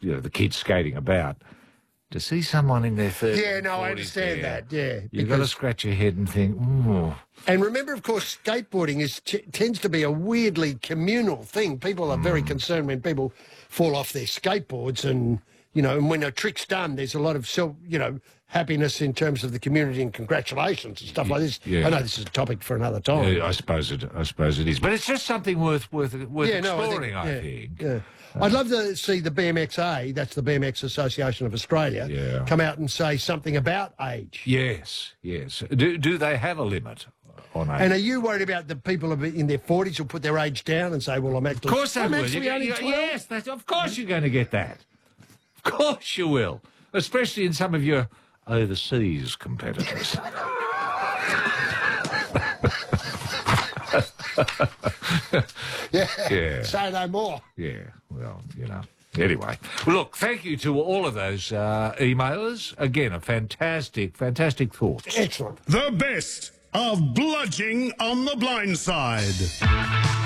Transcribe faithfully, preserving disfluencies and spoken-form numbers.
you know, the kids skating about. To see someone in their thirties, yeah, no, I understand there, that. Yeah, you've got to scratch your head and think, ooh. And remember, of course, skateboarding is t tends to be a weirdly communal thing. People are mm. very concerned when people fall off their skateboards, and you know, and when a trick's done, there's a lot of self, you know, happiness in terms of the community and congratulations and stuff like this. Yeah. I know this is a topic for another time. Yeah, I suppose it. I suppose it is, but it's just something worth worth worth yeah, exploring. no, I think. I Yeah, think. Yeah. I'd love to see the B M X A, that's the B M X Association of Australia, yeah. come out and say something about age. Yes, yes. Do do they have a limit on age? And are you worried about the people in their forties who'll put their age down and say, well, I'm actually, of course they I'm will. actually you, only you, twelve? Yes, that's, of course you're going to get that. Of course you will, especially in some of your overseas competitors. yeah. yeah. Say no more. Yeah, well, you know. Anyway, well, look, thank you to all of those uh, emailers. Again, a fantastic, fantastic thought. Excellent. The best of Bludging on the Blind Side.